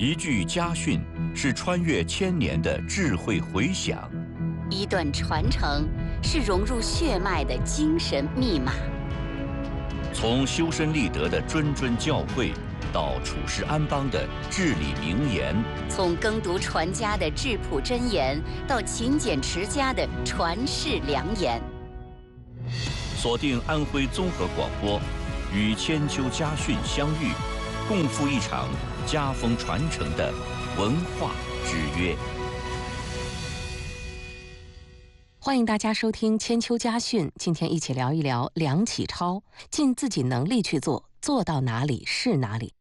一句家训是穿越千年的智慧回响， 一段传承是融入血脉的精神密码。 从修身立德的谆谆教诲，到处世安邦的至理名言； 从耕读传家的质朴箴言，到勤俭持家的传世良言。 锁定安徽综合广播，与千秋家训相遇，共赴一场家风传承的文化之约。 欢迎大家收听千秋家训，今天一起聊一聊梁启超，尽自己能力去做，做到哪里是哪里。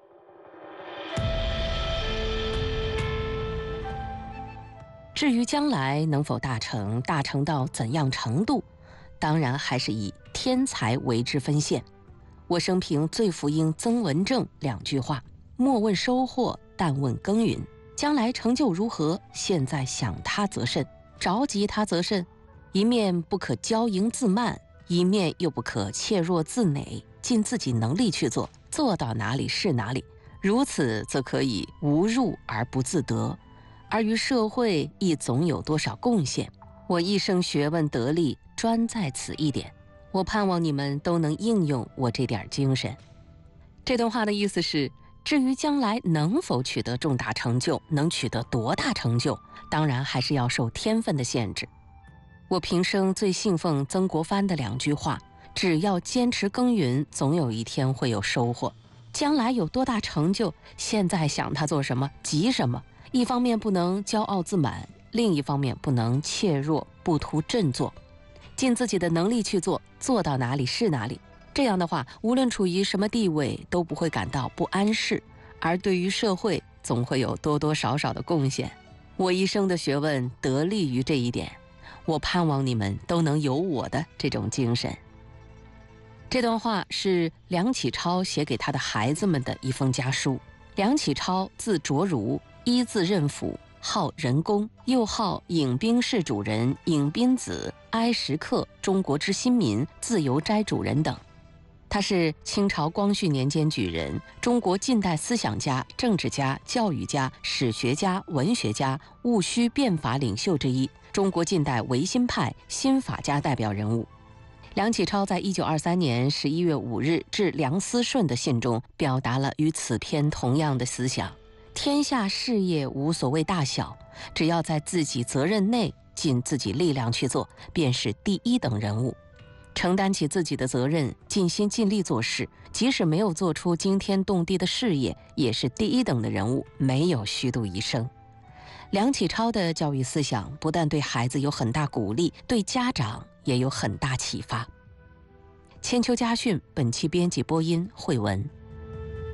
至于将来能否大成，大成到怎样程度，当然还是以天才为之分现。我生平最服膺曾文正2句话：莫问收获，但问耕耘。将来成就如何，现在想他则甚，着急他则甚。一面不可骄盈自慢，一面又不可怯弱自馁，尽自己能力去做，做到哪里是哪里。如此则可以无入而不自得，而于社会亦总有多少贡献。我一生学问得力，专在此一点。我盼望你们都能应用我这点精神。这段话的意思是，至于将来能否取得重大成就，能取得多大成就，当然还是要受天分的限制。我平生最信奉曾国藩的2句话：只要坚持耕耘，总有一天会有收获。将来有多大成就，现在想他做什么，急什么。一方面不能骄傲自满，另一方面不能怯弱不图振作，尽自己的能力去做，做到哪里是哪里。这样的话，无论处于什么地位，都不会感到不安适，而对于社会总会有多多少少的贡献。我一生的学问得力于这一点，我盼望你们都能有我的这种精神。这段话是梁启超写给他的孩子们的一封家书。梁启超字卓如，一字任甫，号仁公，又号颍兵氏主人、颍宾子、哀时刻、中国之新民、自由斋主人等。他是清朝光绪年间举人，中国近代思想家、政治家、教育家、史学家、文学家、戊戌变法领袖之一，中国近代维新派新法家代表人物。梁启超在1923年11月5日致梁思顺的信中，表达了与此篇同样的思想：天下事业无所谓大小，只要在自己责任内尽自己力量去做，便是第一等人物。承担起自己的责任，尽心尽力做事，即使没有做出惊天动地的事业，也是第一等的人物，没有虚度一生。梁启超的教育思想不但对孩子有很大鼓励，对家长也有很大启发。千秋家训本期编辑播音慧文。